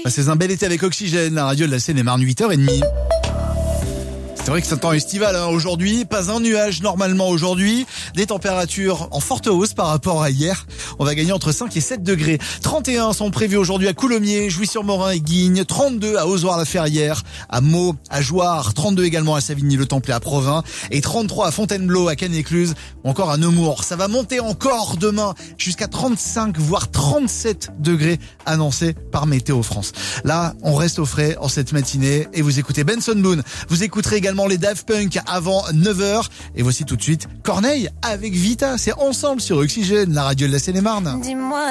C'est un bel été avec Oxygène, la radio de la Seine-et-Marne, 8h30. C'est vrai que c'est un temps estival aujourd'hui, pas un nuage normalement aujourd'hui, des températures en forte hausse par rapport à hier. On va gagner entre 5 et 7 degrés. 31 sont prévus aujourd'hui à Coulommiers, Jouy-sur-Morin et Guignes, 32 à Ozoir-la-Ferrière, à Meaux, à Jouarre, 32 également à Savigny-le-Temple et à Provins, et 33 à Fontainebleau, à Cannes-Écluse, ou encore à Nemours. Ça va monter encore demain jusqu'à 35 voire 37 degrés annoncés par Météo France. Là, on reste au frais en cette matinée et vous écoutez Benson Boone. Vous écouterez également les Daft Punk avant 9h. Et voici tout de suite Corneille avec Vita. C'est ensemble sur Oxygène, la radio de la Seine-et-Marne. Dis-moi.